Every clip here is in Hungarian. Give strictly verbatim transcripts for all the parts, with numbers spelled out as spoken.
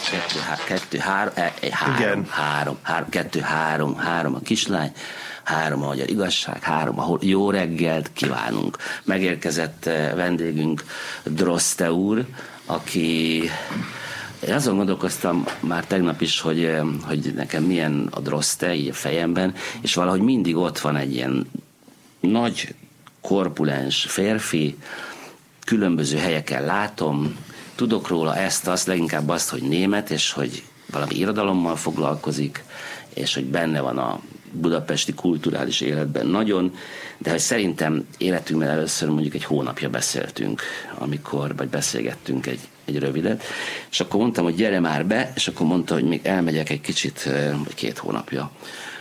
kettő, há, kettő, három, e, e, három, három, három, kettő, három, három a kislány, három a magyar igazság, három a jó reggelt kívánunk. Megérkezett vendégünk Droste úr, aki... Én azon gondolkoztam már tegnap is, hogy, hogy nekem milyen a Droste így a fejemben, és valahogy mindig ott van egy ilyen nagy, korpulens férfi, különböző helyeken látom, tudok róla ezt, azt, leginkább azt, hogy német, és hogy valami irodalommal foglalkozik, és hogy benne van a budapesti kulturális életben nagyon, de hogy szerintem életünkben először mondjuk egy hónapja beszéltünk, amikor, vagy beszélgettünk egy, egy rövidet, és akkor mondtam, hogy gyere már be, és akkor mondta, hogy még elmegyek egy kicsit, vagy két hónapja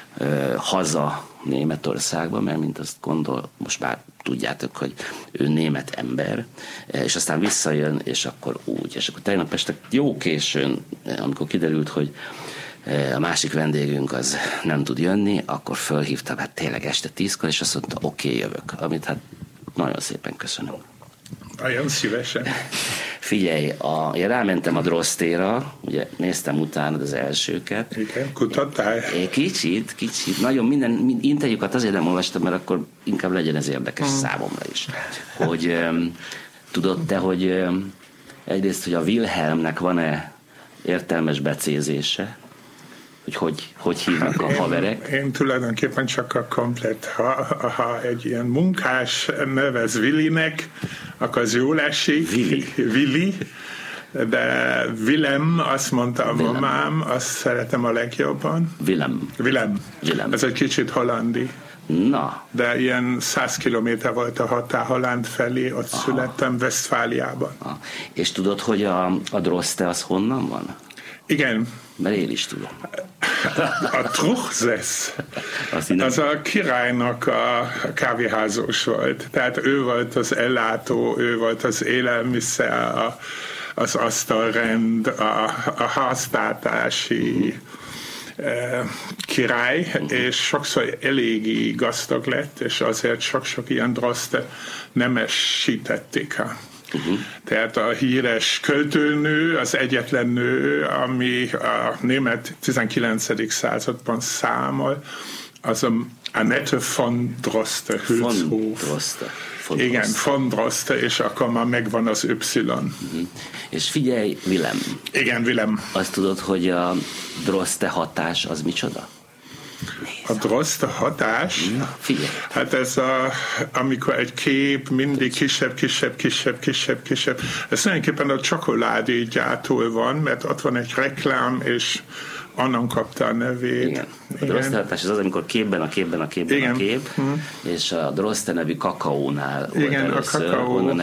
haza Németországba, mert mint azt gondol, most már tudjátok, hogy ő német ember, és aztán visszajön, és akkor úgy. És akkor tegnap este jó későn, amikor kiderült, hogy a másik vendégünk az nem tud jönni, akkor fölhívtam, hát tényleg este tízkor, és azt mondta, oké, okay, jövök. Amit hát nagyon szépen köszönöm. Nagyon szívesen. Figyelj, a, én rámentem a Drostéra, ugye néztem utána az elsőket. Igen, kutattál? Kicsit, kicsit. Nagyon minden, mind, interjúkat azért nem olvastam, mert akkor inkább legyen ez érdekes hmm. számomra is. Hogy um, tudod te, hogy um, egyrészt, hogy a Wilhelmnek van-e értelmes becézése? Hogy hogy, hogy hívnak a haverek? Én, én tulajdonképpen csak a komplet, ha, ha egy ilyen munkás nevez Willinek, akkor az jól esik. Willi. Willi. De Willem, azt mondta a Willem. mamám, azt szeretem a legjobban. Willem. Willem. Willem. Ez egy kicsit hollandi. Na. De ilyen száz kilométer volt a határ Holland felé, ott Aha. születtem Westfáliában. Aha. És tudod, hogy a, a Droste az honnan van? Igen. Mert én is tudom. A Truchsess, az a királynak a kávéházós volt. Tehát ő volt az ellátó, ő volt az élelmiszer, a, az asztalrend, a, a háztartási eh, király, uh-huh. és sokszor eléggé gazdag lett, és azért sok-sok ilyen Droste nemesítették. Uh-huh. Tehát a híres költőnő, az egyetlen nő, ami a német tizenkilencedik században számol, az a Annette von Droste, Hülshof. Droste. Von Igen, Droste. von Droste, és akkor már megvan az Y. Uh-huh. És figyelj, Willem. Igen, Willem. Azt tudod, hogy a Droste hatás az micsoda? A Droste hatás? Na, figyelj. Hát ez a, amikor egy kép mindig kisebb, kisebb, kisebb, kisebb, kisebb. Ez tulajdonképpen a csokoládégyártól van, mert ott van egy reklám, és onnan kapta a nevét. Igen. A Droste hatás az az, amikor képben, a képben, a képben, Igen. a kép, hmm. és a Droste nevű kakaónál volt Igen, először, a kakaó.